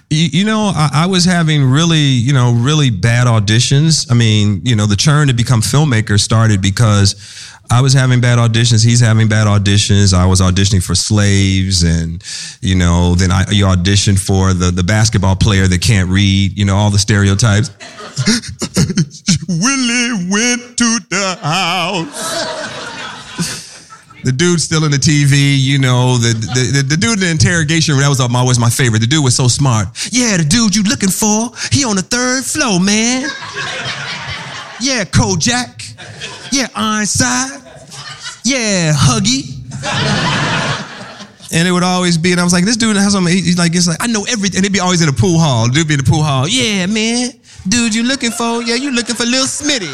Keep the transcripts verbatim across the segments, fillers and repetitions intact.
You, you know, I, I was having really, you know, really bad auditions. I mean, you know, the churn to become filmmaker started because I was having bad auditions. He's having bad auditions. I was auditioning for Slaves, and you know, then I you audition for the the basketball player that can't read. You know, all the stereotypes. Willie went to the house. The dude still in the T V, you know, the, the, the, the dude in the interrogation room, that was always my favorite. The dude was so smart. Yeah, the dude you looking for, he on the third floor, man. Yeah, Kojak. Yeah, Ironside. Yeah, Huggy. And it would always be, and I was like, this dude has something, he's like, it's like, I know everything. And he'd be always in the pool hall. The dude be in the pool hall. Yeah, man. Dude you looking for, yeah, you looking for Lil Smitty.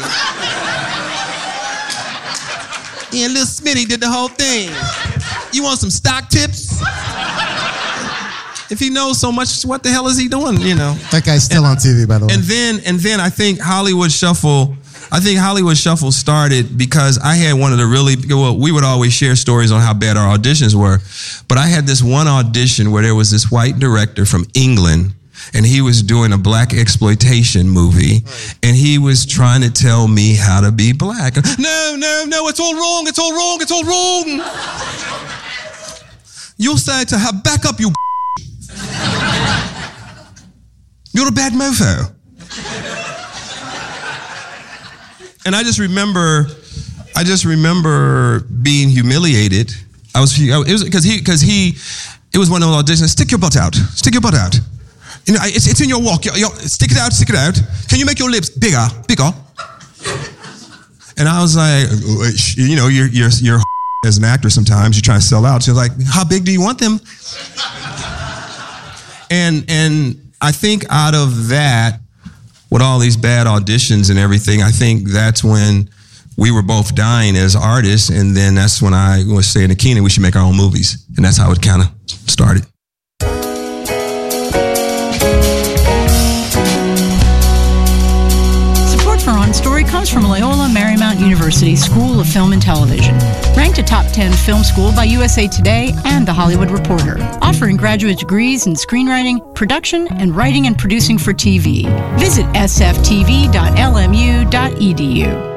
Yeah, Lil Smitty did the whole thing. You want some stock tips? If he knows so much, what the hell is he doing, you know? That guy's still and, on T V, by the way. And then, and then I think Hollywood Shuffle, I think Hollywood Shuffle started because I had one of the really, well, we would always share stories on how bad our auditions were, but I had this one audition where there was this white director from England, and he was doing a black exploitation movie, right. And he was trying to tell me how to be black. No, no, no, it's all wrong, it's all wrong, it's all wrong. You'll say to her, back up, you You're a bad mofo. And I just remember, I just remember being humiliated. I was, it was because he, because he, it was one of those auditions. Stick your butt out. Stick your butt out. You know, it's, it's in your walk. You're, you're, stick it out. Stick it out. Can you make your lips bigger, bigger? And I was like, you know, you're, you're, you're as an actor. Sometimes you try to sell out. She was like, how big do you want them? And and I think out of that, with all these bad auditions and everything, I think that's when we were both dying as artists, and then that's when I was saying to Keenan, we should make our own movies. And that's how it kind of started. Support for On Story comes from Loyola Marymount University School of Film and Television, ranked a top ten film school by U S A Today and The Hollywood Reporter, offering graduate degrees in screenwriting, production, and writing and producing for T V. Visit s f t v dot l m u dot e d u.